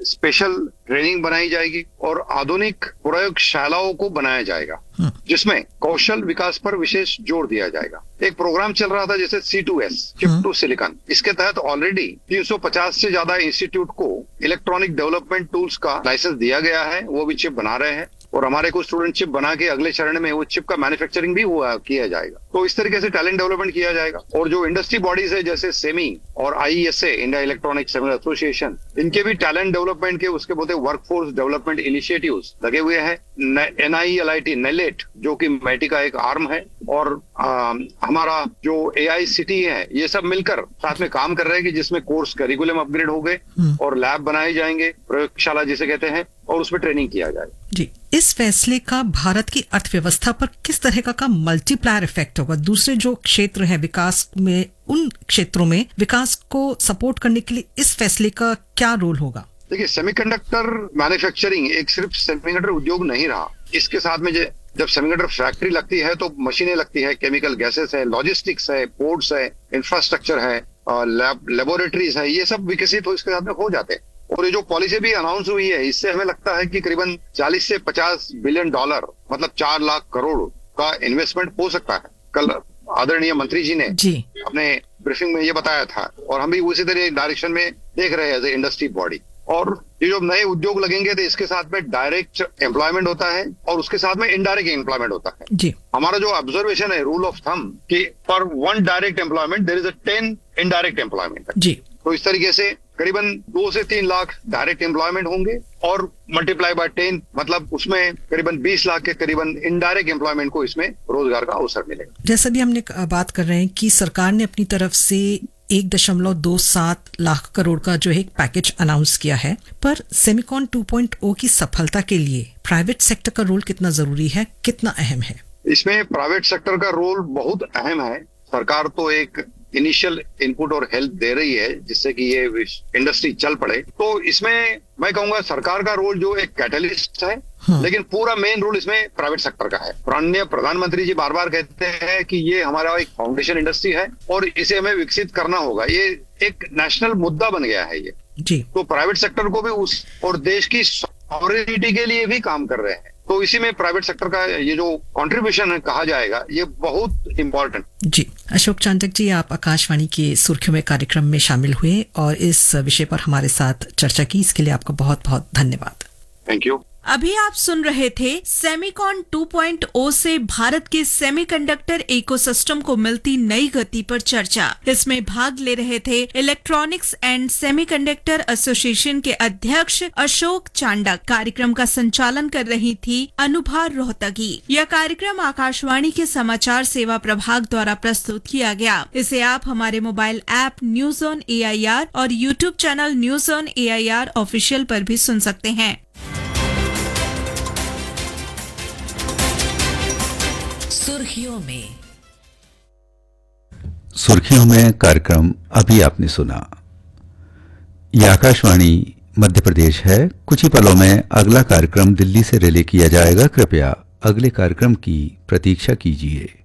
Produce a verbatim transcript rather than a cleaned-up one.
Special training बनाई जाएगी और आधुनिक प्रयोगशालाओं को बनाया जाएगा, जिसमें कौशल विकास पर विशेष जोर दिया जाएगा। एक प्रोग्राम चल रहा था जैसे सी to S, chip to silicon. इसके तहत ऑलरेडी तीन सौ पचास से ज्यादा इंस्टीट्यूट को इलेक्ट्रॉनिक डेवलपमेंट टूल्स का लाइसेंस दिया गया है, वो भी चिप बना रहे हैं और हमारे कुछ स्टूडेंट चिप बना के अगले चरण में वो चिप का मैन्युफैक्चरिंग भी हुआ किया जाएगा। तो इस तरीके से टैलेंट डेवलपमेंट किया जाएगा। और जो इंडस्ट्री बॉडीज है जैसे सेमी और आई E S A, India electronic सेमिनर association, इनके भी टैलेंट डेवलपमेंट के उसके बोलते वर्कफोर्स डेवलपमेंट इनिशिएटिव्स लगे हुए हैं। N I L I T नेलेट जो कि मैटी का एक आर्म है और आ, हमारा जो ए आई सी टी है, ये सब मिलकर साथ में काम कर रहे हैं कि जिसमें कोर्स करिकुलम अपग्रेड हो गए और लैब बनाए जाएंगे, प्रयोगशाला जिसे कहते हैं, और उसमें ट्रेनिंग किया जाएगा। जी, इस फैसले का भारत की अर्थव्यवस्था पर किस तरह का, का मल्टीप्लायर इफेक्ट होगा? दूसरे जो क्षेत्र है विकास में, उन क्षेत्रों में विकास को सपोर्ट करने के लिए इस फैसले का क्या रोल होगा? देखिए, सेमीकंडक्टर मैन्युफैक्चरिंग एक सिर्फ सेमीकंडक्टर उद्योग नहीं रहा। इसके साथ में जब सेमीकंडक्टर फैक्ट्री लगती है तो मशीनें लगती है, केमिकल गैसेस है, लॉजिस्टिक्स है, पोर्ट्स है, इंफ्रास्ट्रक्चर है, लैब लेबोरेटरीज है, ये सब विकसित हो इसके साथ में हो जाते हैं। और ये जो पॉलिसी भी अनाउंस हुई है, इससे हमें लगता है कि करीबन चालीस से पचास बिलियन डॉलर मतलब चार लाख करोड़ का इन्वेस्टमेंट हो सकता है। कल आदरणीय मंत्री जी ने जी अपने ब्रीफिंग में ये बताया था और हम भी उसी तरह डायरेक्शन में देख रहे हैं एज ए इंडस्ट्री बॉडी। और ये जो नए उद्योग लगेंगे तो इसके साथ में डायरेक्ट एम्प्लॉयमेंट होता है और उसके साथ में इनडायरेक्ट एम्प्लॉयमेंट होता है। जी हमारा जो ऑब्जर्वेशन है, रूल ऑफ थंब, कि for one direct employment there is a ten indirect employment. जी तो इस तरीके से करीबन दो से तीन लाख डायरेक्ट एम्प्लॉयमेंट होंगे और मल्टीप्लाई बाय टेन मतलब उसमें करीबन बीस लाख के करीबन इनडायरेक्ट एम्प्लॉयमेंट को इसमें रोजगार का अवसर मिलेगा। जैसा भी हमने बात कर रहे हैं कि सरकार ने अपनी तरफ से एक दशमलव दो सात लाख करोड़ का जो है एक पैकेज अनाउंस किया है, पर सेमिकॉन टू पॉइंट ओ की सफलता के लिए प्राइवेट सेक्टर का रोल कितना जरूरी है, कितना अहम है? इसमें प्राइवेट सेक्टर का रोल बहुत अहम है। सरकार तो एक इनिशियल इनपुट और हेल्प दे रही है जिससे कि ये इंडस्ट्री चल पड़े। तो इसमें मैं कहूंगा सरकार का रोल जो एक कैटलिस्ट है, हाँ। लेकिन पूरा मेन रोल इसमें प्राइवेट सेक्टर का है। माननीय प्रधानमंत्री जी बार बार कहते हैं कि ये हमारा एक फाउंडेशन इंडस्ट्री है और इसे हमें विकसित करना होगा। ये एक नेशनल मुद्दा बन गया है ये जी। तो प्राइवेट सेक्टर को भी उस और देश की सॉवरेनिटी के लिए भी काम कर रहे हैं। तो इसी में प्राइवेट सेक्टर का ये जो कंट्रीब्यूशन है कहा जाएगा, ये बहुत इम्पोर्टेंट। जी, अशोक चांडक जी, आप आकाशवाणी के सुर्खियों में कार्यक्रम में शामिल हुए और इस विषय पर हमारे साथ चर्चा की, इसके लिए आपका बहुत बहुत धन्यवाद। Thank you. अभी आप सुन रहे थे सेमिकॉन टू पॉइंट ओ से भारत के सेमीकंडक्टर इकोसिस्टम को मिलती नई गति पर चर्चा। इसमें भाग ले रहे थे इलेक्ट्रॉनिक्स एंड सेमीकंडक्टर एसोसिएशन के अध्यक्ष अशोक चांडक। कार्यक्रम का संचालन कर रही थी अनुभा रोहतगी। यह कार्यक्रम आकाशवाणी के समाचार सेवा प्रभाग द्वारा प्रस्तुत किया गया। इसे आप हमारे mobile app news on A I R और YouTube channel news on A I R official पर भी सुन सकते हैं। सुर्खियों में सुर्खियों में कार्यक्रम अभी आपने सुना। ये आकाशवाणी मध्य प्रदेश है। कुछ ही पलों में अगला कार्यक्रम दिल्ली से रिले किया जाएगा। कृपया अगले कार्यक्रम की प्रतीक्षा कीजिए।